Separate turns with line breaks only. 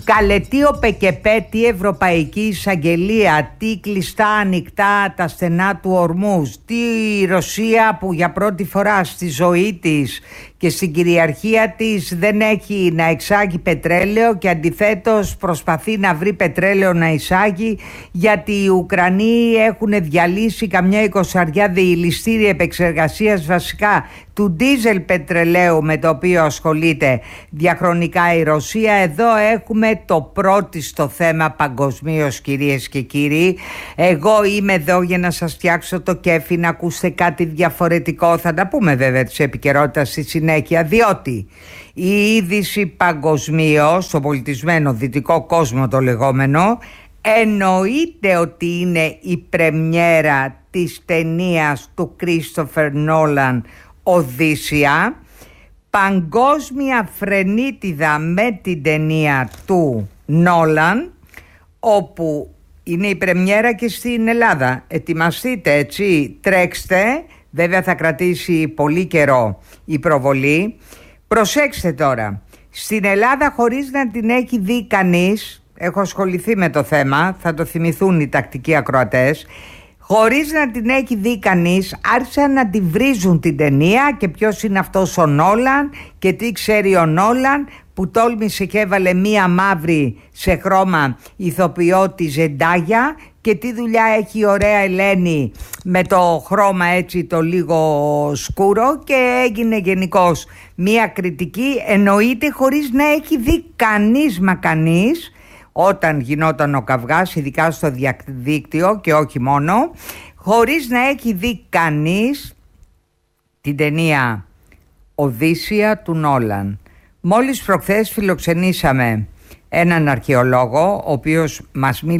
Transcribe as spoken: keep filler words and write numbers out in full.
Καλέ, τι ο ΠΚΠ, τι Ευρωπαϊκή Εισαγγελία, τι κλειστά ανοιχτά τα στενά του Ορμούζ, τι η Ρωσία που για πρώτη φορά στη ζωή της και στην κυριαρχία της δεν έχει να εξάγει πετρέλαιο και αντιθέτως προσπαθεί να βρει πετρέλαιο να εισάγει, γιατί οι Ουκρανοί έχουν διαλύσει καμιά εικοσαριά διηληστήρια επεξεργασίας βασικά του ντίζελ πετρελαίου με το οποίο ασχολείται διαχρονικά η Ρωσία. Εδώ έχουμε το πρώτιστο θέμα παγκοσμίως, κυρίες και κύριοι. Εγώ είμαι εδώ για να σας φτιάξω το κέφι, να ακούσετε κάτι διαφορετικό. Θα τα πούμε βέβαια της επικαιρότητας στη συνέχεια, διότι η είδηση παγκοσμίως, στο πολιτισμένο δυτικό κόσμο το λεγόμενο, εννοείται ότι είναι η πρεμιέρα της ταινίας του Κρίστοφερ Νόλαν, Οδύσσεια, παγκόσμια φρενίτιδα με την ταινία του Νόλαν, όπου είναι η πρεμιέρα και στην Ελλάδα. Ετοιμαστείτε, έτσι, τρέξτε, βέβαια θα κρατήσει πολύ καιρό η προβολή. Προσέξτε τώρα, στην Ελλάδα χωρίς να την έχει δει κανείς, έχω ασχοληθεί με το θέμα, θα το θυμηθούν οι τακτικοί ακροατές, χωρίς να την έχει δει κανείς, άρχισαν να τη βρίζουν την ταινία και ποιος είναι αυτός ο Νόλαν και τι ξέρει ο Νόλαν που τόλμησε και έβαλε μία μαύρη σε χρώμα ηθοποιό τη Ζεντάγια και τι δουλειά έχει η ωραία Ελένη με το χρώμα έτσι το λίγο σκούρο, και έγινε γενικώς μία κριτική, εννοείται χωρίς να έχει δει κανείς μα κανείς. Όταν γινόταν ο καυγάς, ειδικά στο διαδίκτυο και όχι μόνο, χωρίς να έχει δει κανείς την ταινία Οδύσσεια του Νόλαν. Μόλις προχθές φιλοξενήσαμε έναν αρχαιολόγο, ο οποίος μας μίλησε